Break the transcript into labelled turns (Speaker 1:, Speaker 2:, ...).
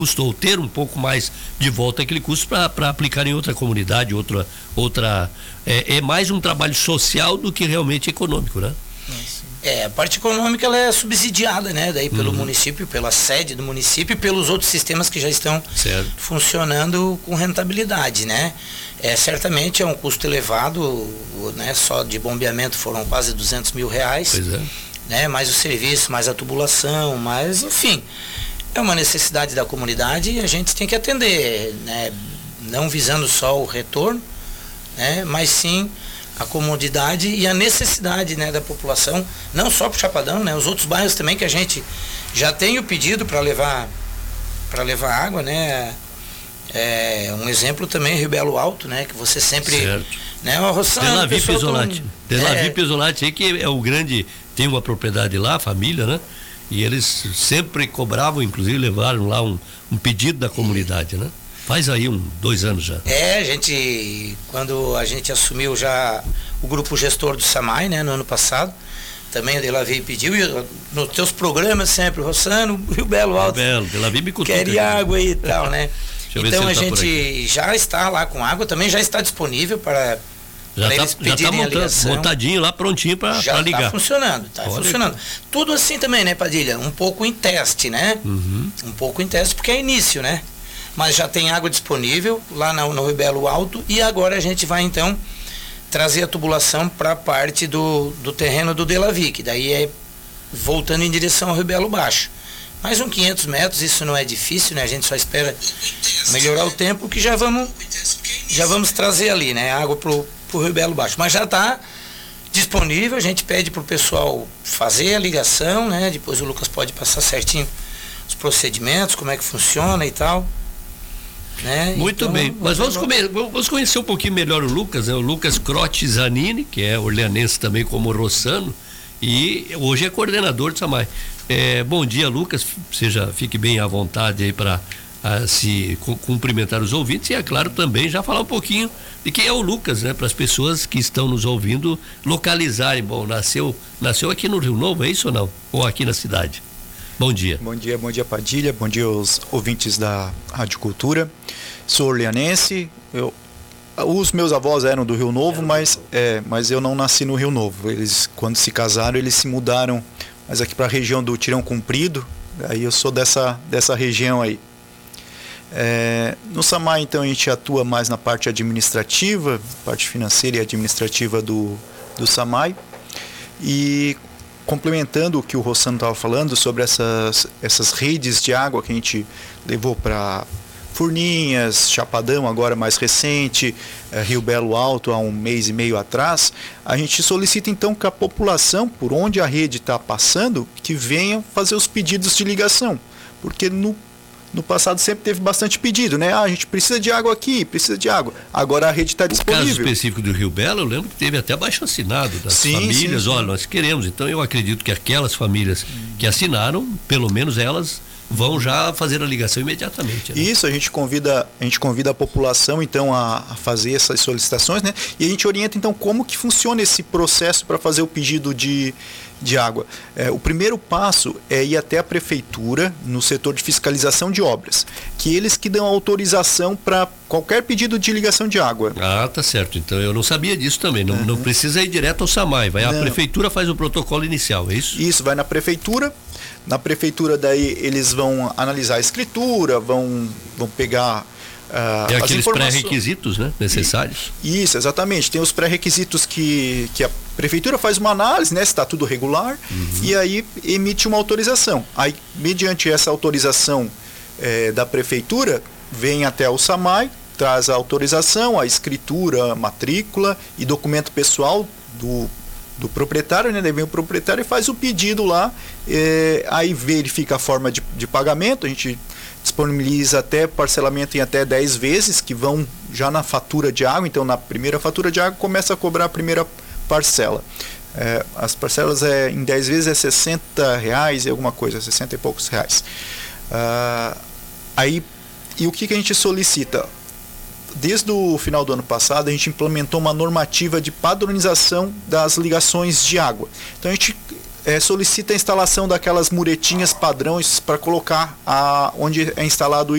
Speaker 1: custo, ou ter um pouco mais de volta aquele custo para aplicar em outra comunidade, é mais um trabalho social do que realmente econômico, né?
Speaker 2: A parte econômica ela é subsidiada, né? Daí pelo município, pela sede do município e pelos outros sistemas que já estão funcionando com rentabilidade, né? Certamente é um custo elevado, né? Só de bombeamento foram quase R$200 mil, né? Mais o serviço, mais a tubulação, mais, enfim, é uma necessidade da comunidade e a gente tem que atender, né? Não visando só o retorno, né? Mas sim a comodidade e a necessidade, né, da população, não só para o Chapadão, né, os outros bairros também que a gente já tem o pedido para levar água, né, um exemplo também Rio Belo Alto, né, que você sempre, né, o Rossano,
Speaker 1: Delavi Pesolati aí, que é o grande, tem uma propriedade lá, a família, né, e eles sempre cobravam, inclusive levaram lá um pedido da comunidade, né. Faz aí 2 anos já.
Speaker 2: Quando a gente assumiu já o grupo gestor do SAMAI, né, no ano passado, também o Delavi pediu, e nos teus programas sempre, Rossano, Rio Belo Alto,
Speaker 1: Delavi me cutuca,
Speaker 2: quer água e tal, né? Então a gente
Speaker 1: tá
Speaker 2: já está lá com água, também já está disponível para eles pedirem a ligação.
Speaker 1: Montadinho lá, prontinho para ligar.
Speaker 2: Já está funcionando, Tudo assim também, né, Padilha? Um pouco em teste, né? Um pouco em teste, porque é início, né? Mas já tem água disponível lá no Rio Belo Alto e agora a gente vai então trazer a tubulação para a parte do terreno do Delavi, que daí é voltando em direção ao Rio Belo Baixo. Mais 500 metros, isso não é difícil, né? A gente só espera melhorar o tempo que já vamos trazer ali, né? Água pro Rio Belo Baixo. Mas já está disponível, a gente pede pro pessoal fazer a ligação, né? Depois o Lucas pode passar certinho os procedimentos, como é que funciona e tal. Né?
Speaker 1: Muito então, bem, mas vamos conhecer um pouquinho melhor o Lucas, né? O Lucas Crotti Zanini, que é orleanense também como o Rossano, e hoje é coordenador do SAMAI. Bom dia, Lucas, fique bem à vontade aí para se cumprimentar os ouvintes e, é claro, também já falar um pouquinho de quem é o Lucas, né? Para as pessoas que estão nos ouvindo localizarem. Bom, nasceu aqui no Rio Novo, é isso ou não? Ou aqui na cidade? Bom dia.
Speaker 3: Bom dia Padilha, bom dia aos ouvintes da Rádio Cultura. Sou orleanense, os meus avós eram do Rio Novo, mas eu não nasci no Rio Novo. Eles, quando se casaram, eles se mudaram mais aqui para a região do Tirão Comprido, aí eu sou dessa região aí. No SAMAI, então, a gente atua mais na parte administrativa, parte financeira e administrativa do SAMAI, e complementando o que o Rossano estava falando sobre essas redes de água que a gente levou para Furninhas, Chapadão agora mais recente, Rio Belo Alto há 1 mês e meio atrás, a gente solicita então que a população, por onde a rede está passando, que venha fazer os pedidos de ligação, porque no passado sempre teve bastante pedido, né? A gente precisa de água aqui, precisa de água. Agora a rede está disponível.
Speaker 1: No caso específico do Rio Belo, eu lembro que teve até abaixo assinado das famílias. Sim. Olha, nós queremos. Então eu acredito que aquelas famílias que assinaram, pelo menos elas vão já fazer a ligação imediatamente, né?
Speaker 3: Isso, a gente convida a população então a fazer essas solicitações, né? E a gente orienta então como que funciona esse processo para fazer o pedido de água. O primeiro passo é ir até a prefeitura no setor de fiscalização de obras, que eles que dão autorização para qualquer pedido de ligação de água.
Speaker 1: Ah, tá certo. Então eu não sabia disso também. Não precisa ir direto ao SAMAI. A prefeitura faz o protocolo inicial, é isso?
Speaker 3: Isso, vai na prefeitura. Na prefeitura daí eles vão analisar a escritura, vão pegar
Speaker 1: aqueles pré-requisitos, né, necessários.
Speaker 3: Isso, exatamente. Tem os pré-requisitos que a prefeitura faz uma análise, né, se está tudo regular, e aí emite uma autorização. Aí, mediante essa autorização da prefeitura, vem até o SAMAI, traz a autorização, a escritura, a matrícula e documento pessoal do proprietário, né? Daí vem o proprietário e faz o pedido lá, aí verifica a forma de pagamento, a gente disponibiliza até parcelamento em até 10 vezes, que vão já na fatura de água. Então na primeira fatura de água começa a cobrar a primeira parcela. As parcelas em 10 vezes é R$60 e alguma coisa, 60 e poucos reais. E o que a gente solicita? Desde o final do ano passado, a gente implementou uma normativa de padronização das ligações de água. Então a gente solicita a instalação daquelas muretinhas padrões para colocar onde é instalado